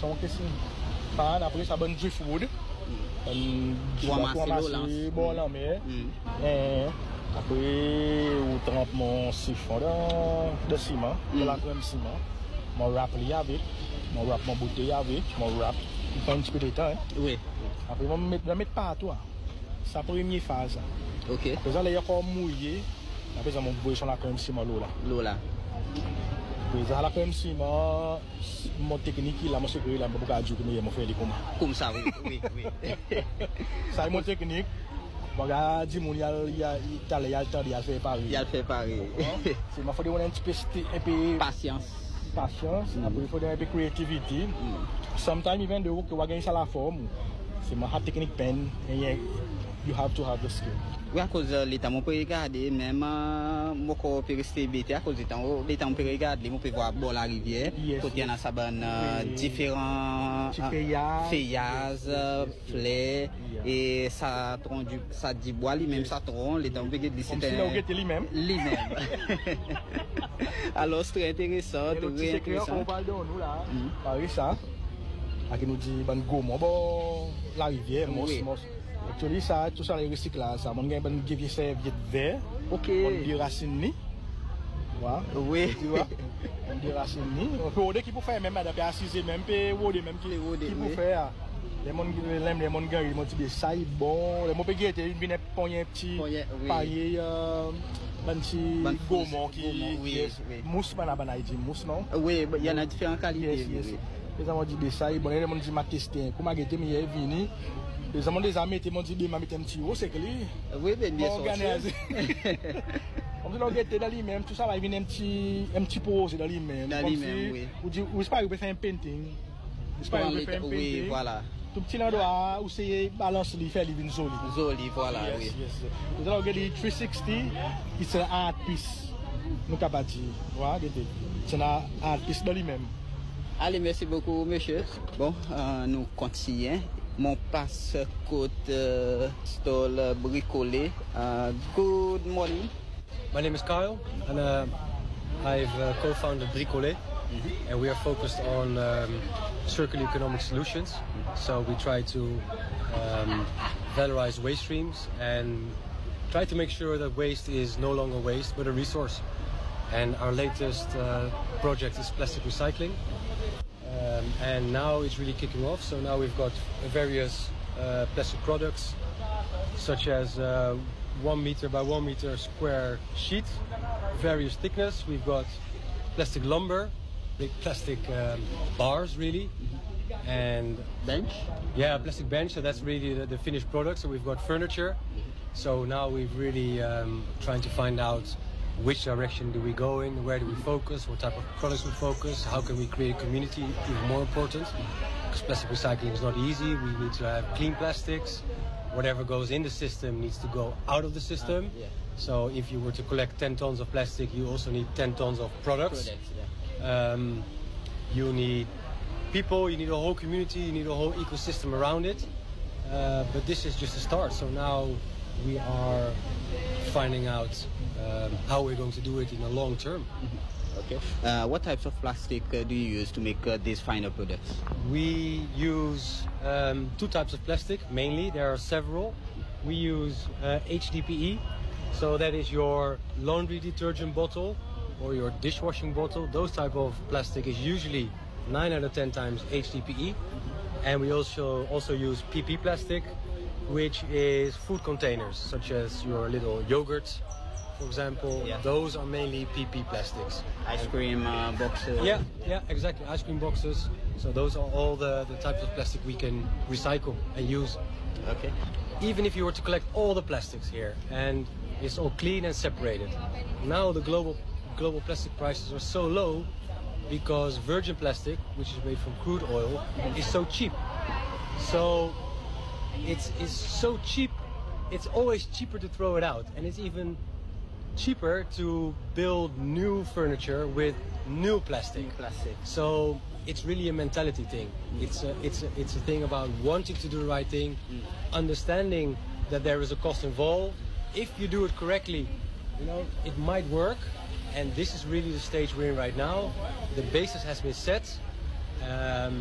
son question. Après ça bonne driftwood. Pour ramasser bon là mais après on trempe mon siphon de ciment, de la crème ciment. Mon wrap li avec, mon wrap mon bouteille avec, mon wrap. Il prend un petit peu de temps. Oui. Après on mettre partout. C'est la première phase. OK. Après ça les encore mouillé. Après ça mon boire sur la crème ciment l'eau là. Puis ça la crème ciment mon technique là mon secret là beaucoup à dire que me faire comme ça oui. Ça est mon technique. Bon gars dit mon il y a fait pareil. Il a fait pareil. C'est ma faut un peu patience. Après il faut un peu créativité. Sometimes even though que gagner ça la forme. C'est ma technique pen et you have to have the skill. Oui, à cause de l'état, on peut regarder, même mon corps peut rester bêté, à cause de l'état, on peut regarder, on peut voir la rivière, côté il y a sa bonne différents feuillages, fleurs, et ça dit bois, lui-même, ça tronc, l'état, on peut regarder, c'est lui-même. Alors, c'est très intéressant, très intéressant. On parle de nous là, par ça, qui nous dit, bon, la rivière, actually ça tout ça les recyclage ça mon gars ben give serviette vert OK on dit racine ni oui tu vois on dit racine ni on peut qui pour faire même adapter assiser même pe wode même qui pour faire les mon gars ils m'ont dit ça est bon les mon peut guetter une venir pogner petit pailler ben petit gourmand qui mousse banana dit mousse non oui il y en a différentes qualités les gens m'ont dit ça est bon les m'ont dit m'a tester comment guetter mais est venu. Les amis m'ont dit m'a mis un petit haut c'est que lui oui bien sûr on dit l'orgueil dans lui-même tout ça va venir un petit pose dans lui-même oui ou dit ou pas faire un painting oui voilà tout petit endroit où c'est balance lui faire lui joli voilà oui vous allez 360 it's an art piece nous capable dire voilà c'est un art piece dans lui-même. Allez, merci beaucoup monsieur. Bon nous continuons. Mon passe-côte stall bricolé. Good morning. My name is Kyle and I've co-founded Bricolé and we are focused on circular economic solutions. So we try to valorize waste streams and try to make sure that waste is no longer waste but a resource. And our latest project is plastic recycling. And now it's really kicking off. So now we've got various plastic products, such as 1 meter by 1 meter square sheet, various thickness. We've got plastic lumber, big plastic bars, really, and bench. Yeah, plastic bench. So that's really the finished product. So we've got furniture. So now we've really trying to find out which direction do we go in, where do we focus, what type of products we focus, how can we create a community, even more important, because plastic recycling is not easy. We need to have clean plastics. Whatever goes in the system needs to go out of the system. So if you were to collect 10 tons of plastic, you also need 10 tons of products. You need people, you need a whole community, you need a whole ecosystem around it. But this is just a start. So now we are finding out how we're going to do it in the long term. Okay. What types of plastic do you use to make these final products? We use 2 types of plastic mainly. There are several. We use HDPE, so that is your laundry detergent bottle or your dishwashing bottle. Those type of plastic is usually 9 out of 10 times HDPE. And we also use PP plastic, which is food containers, such as your little yogurt, for example. Those are mainly PP plastics. Ice cream boxes. Yeah, exactly. Ice cream boxes. So those are all the types of plastic we can recycle and use. Okay. Even if you were to collect all the plastics here and it's all clean and separated. Now the global plastic prices are so low because virgin plastic, which is made from crude oil, is so cheap. So it's so cheap, it's always cheaper to throw it out, and it's even cheaper to build new furniture with new plastic. So it's really a mentality thing. It's a thing about wanting to do the right thing, understanding that there is a cost involved. If you do it correctly, it might work. And this is really the stage we're in right now. The basis has been set.